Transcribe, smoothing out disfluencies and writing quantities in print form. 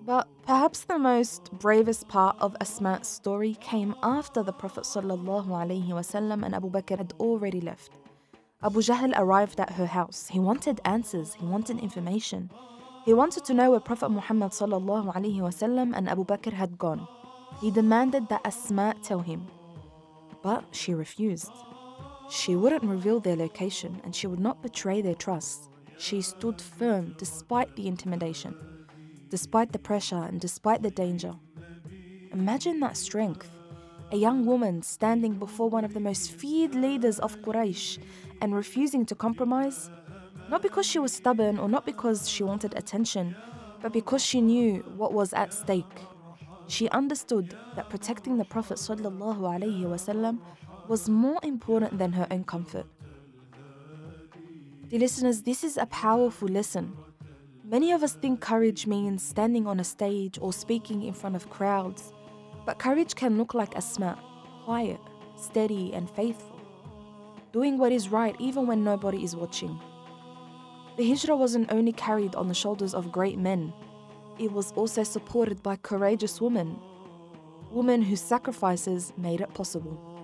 But perhaps the most bravest part of Asma''s story came after the Prophet ﷺ and Abu Bakr had already left. Abu Jahl arrived at her house. He wanted answers, he wanted information. He wanted to know where Prophet Muhammad ﷺ and Abu Bakr had gone. He demanded that Asma tell him, but she refused. She wouldn't reveal their location and she would not betray their trust. She stood firm despite the intimidation, despite the pressure and despite the danger. Imagine that strength. A young woman standing before one of the most feared leaders of Quraysh and refusing to compromise, not because she was stubborn or not because she wanted attention, but because she knew what was at stake. She understood that protecting the Prophet ﷺ was more important than her own comfort. Dear listeners, this is a powerful lesson. Many of us think courage means standing on a stage or speaking in front of crowds, but courage can look like Asma, quiet, steady and faithful, doing what is right even when nobody is watching. The Hijrah wasn't only carried on the shoulders of great men, it was also supported by courageous women whose sacrifices made it possible.